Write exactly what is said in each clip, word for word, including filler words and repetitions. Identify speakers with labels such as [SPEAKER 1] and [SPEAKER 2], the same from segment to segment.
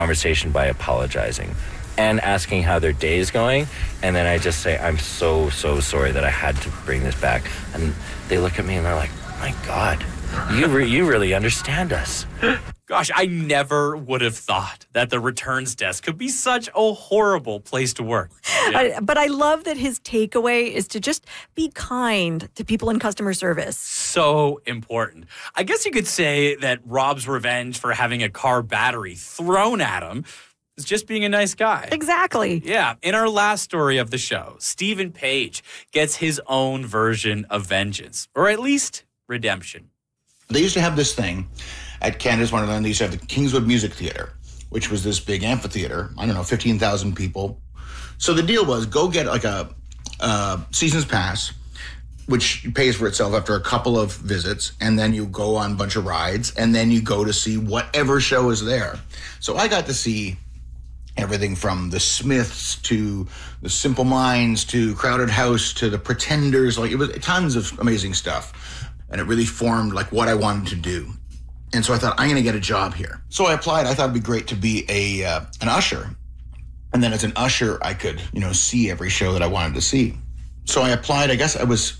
[SPEAKER 1] conversation by apologizing and asking how their day is going. And then I just say, I'm so, so sorry that I had to bring this back. And they look at me and they're like, my God, you re- you really understand us.
[SPEAKER 2] Gosh, I never would have thought that the returns desk could be such a horrible place to work. Yeah.
[SPEAKER 3] I, but I love that his takeaway is to just be kind to people in customer service.
[SPEAKER 2] So important. I guess you could say that Rob's revenge for having a car battery thrown at him is just being a nice guy.
[SPEAKER 3] Exactly.
[SPEAKER 2] Yeah. In our last story of the show, Stephen Page gets his own version of vengeance, or at least redemption.
[SPEAKER 4] They used to have this thing at Canada's Wonderland. They used to have the Kingswood Music Theatre, which was this big amphitheater. I don't know, fifteen thousand people. So the deal was go get like a, a season's pass, which pays for itself after a couple of visits, and then you go on a bunch of rides, and then you go to see whatever show is there. So I got to see everything from the Smiths to the Simple Minds to Crowded House to the Pretenders. Like, it was tons of amazing stuff. And it really formed like what I wanted to do. And so I thought, I'm going to get a job here. So I applied. I thought it'd be great to be a uh, an usher. And then as an usher, I could, you know, see every show that I wanted to see. So I applied. I guess I was,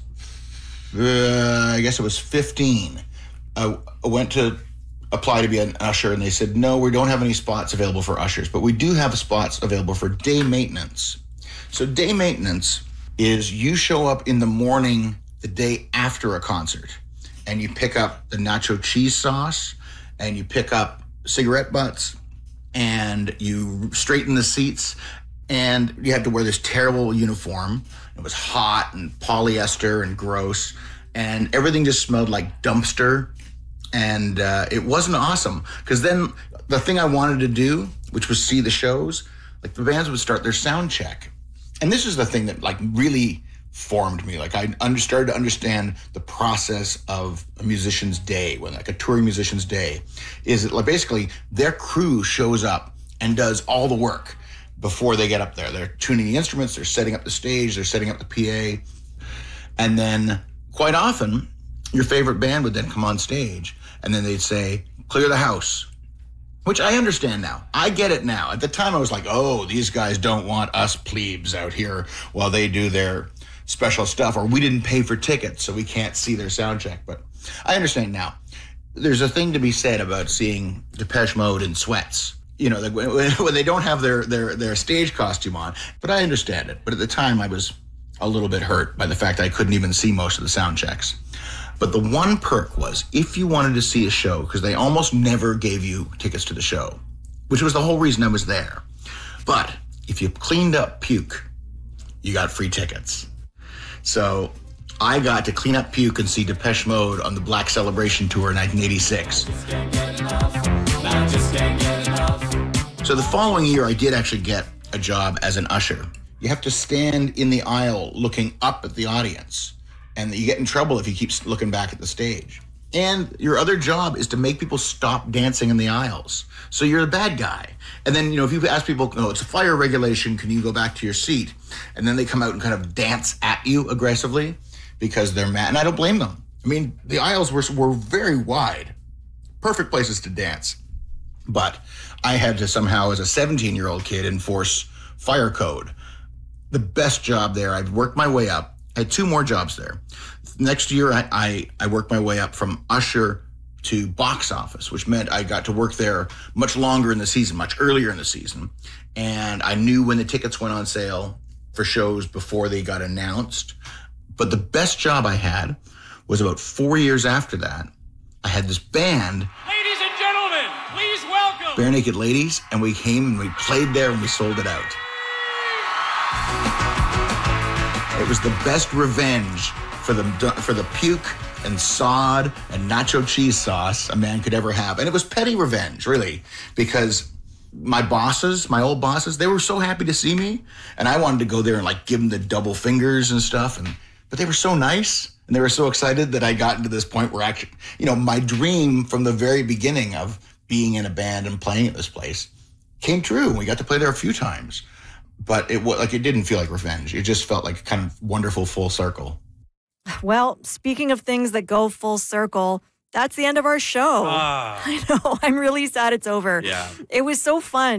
[SPEAKER 4] uh, I guess it was fifteen. I, I went to apply to be an usher, and they said, no, we don't have any spots available for ushers, but we do have spots available for day maintenance. So day maintenance is you show up in the morning the day after a concert, and you pick up the nacho cheese sauce, and you pick up cigarette butts, and you straighten the seats, and you had to wear this terrible uniform. It was hot and polyester and gross, and everything just smelled like dumpster, and uh, it wasn't awesome. Because then the thing I wanted to do, which was see the shows, like the bands would start their sound check. And this is the thing that like really formed me. Like I under, started to understand the process of a musician's day, when like a touring musician's day, is that like basically their crew shows up and does all the work before they get up there. They're tuning the instruments, they're setting up the stage, they're setting up the P A. And then quite often your favorite band would then come on stage and then they'd say, clear the house, which I understand now. I get it now. At the time I was like, oh, these guys don't want us plebes out here while they do their special stuff, or we didn't pay for tickets, so we can't see their sound check. But I understand now. There's a thing to be said about seeing Depeche Mode in sweats, you know, like when, when they don't have their, their, their stage costume on. But I understand it. But at the time, I was a little bit hurt by the fact that I couldn't even see most of the sound checks. But the one perk was, if you wanted to see a show, because they almost never gave you tickets to the show, which was the whole reason I was there. But if you cleaned up puke, you got free tickets. So I got to clean up puke and see Depeche Mode on the Black Celebration Tour in nineteen eighty-six. So the following year, I did actually get a job as an usher. You have to stand in the aisle looking up at the audience, and you get in trouble if you keep looking back at the stage. And your other job is to make people stop dancing in the aisles. So you're a bad guy. And then, you know, if you ask people, no, it's a fire regulation, can you go back to your seat? And then they come out and kind of dance at you aggressively because they're mad. And I don't blame them. I mean, the aisles were, were very wide. Perfect places to dance. But I had to somehow, as a seventeen-year-old kid, enforce fire code. The best job there, I'd worked my way up. I had two more jobs there. Next year, I, I, I worked my way up from usher to box office, which meant I got to work there much longer in the season, much earlier in the season. And I knew when the tickets went on sale for shows before they got announced. But the best job I had was about four years after that. I had this band.
[SPEAKER 5] Ladies and gentlemen, please welcome
[SPEAKER 4] Bare Naked Ladies, and we came and we played there and we sold it out. It was the best revenge for the for the puke and sod and nacho cheese sauce a man could ever have. And it was petty revenge, really, because my bosses, my old bosses, they were so happy to see me, and I wanted to go there and like give them the double fingers and stuff. And but they were so nice, and they were so excited that I got into this point where actually, you know, my dream from the very beginning of being in a band and playing at this place came true. We got to play there a few times. But it was like, it didn't feel like revenge. It just felt like kind of wonderful full circle.
[SPEAKER 3] Well, speaking of things that go full circle, that's the end of our show.
[SPEAKER 2] Ah.
[SPEAKER 3] I know. I'm really sad it's over.
[SPEAKER 2] Yeah.
[SPEAKER 3] It was so fun.